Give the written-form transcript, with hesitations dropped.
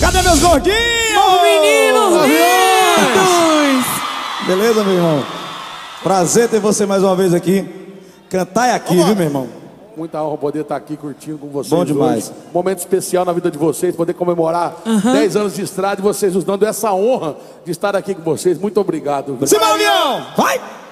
Cadê meus gordinhos? Meninos lindos! Beleza, meu irmão? Prazer ter você mais uma vez aqui. Cantar é aqui, viu, meu irmão? Muita honra poder estar aqui curtindo com vocês. Bom demais. Hoje. Momento especial na vida de vocês, poder comemorar 10 anos de estrada e vocês nos dando essa honra de estar aqui com vocês. Muito obrigado. Simão Avião! Vai!